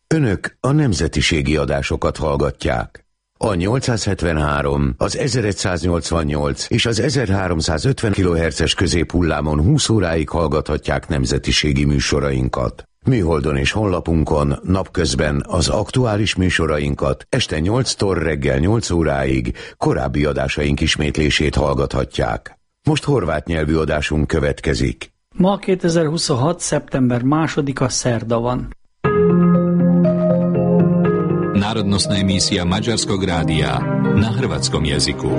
Önök a nemzetiségi adásokat hallgatják. A 873, az 1188 és az 1350 kHz-es középhullámon 20 óráig hallgathatják nemzetiségi műsorainkat. Műholdon és honlapunkon napközben az aktuális műsorainkat, este 8-tól reggel 8 óráig korábbi adásaink ismétlését hallgathatják. Most horvát nyelvű adásunk következik. Ma 2026. szeptember 2. szerda van. Národnostná emísia Maďarskog rádia na hrvatskom jeziku.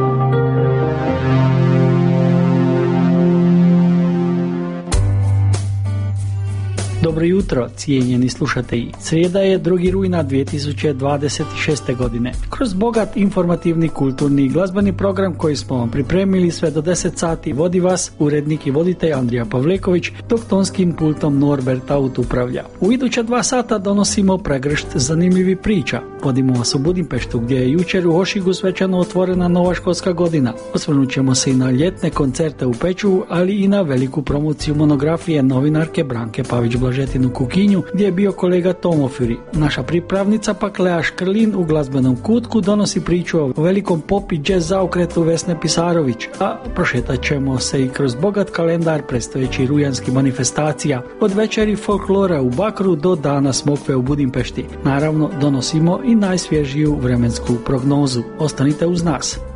Dobro jutro, cijenjeni slušatelji. Srijeda je 2. rujna 2026. godine. Kroz bogat informativni, kulturni i glazbeni program koji smo vam pripremili sve do 10 sati vodi vas urednik i voditelj Andrija Pavleković, dok tonskim pultom Norbert Aut upravlja. U iduća 2 sata donosimo pregršt zanimljivi priča. Vodimo vas u Budimpeštu gdje je jučer u Hošigu svečano otvorena nova školska godina. Osvrnut ćemo se i na ljetne koncerte u Pečuvu, ali i na veliku promociju monografije novinarke Branke Pavić-Blažetin u Kukinju, gdje je bio kolega Tomo Furi. Naša pripravnica pak Lea Škrlin u glazbenom kutku donosi priču o velikom pop i jazz zaokretu Vesne Pisarović, a prošetat ćemo se i kroz bogat kalendar predstojeći rujanskih manifestacija, od večeri folklora u Bakru do dana smokve u Budimpešti. Naravno, donosimo i najsvježiju vremensku prognozu. Ostanite uz nas.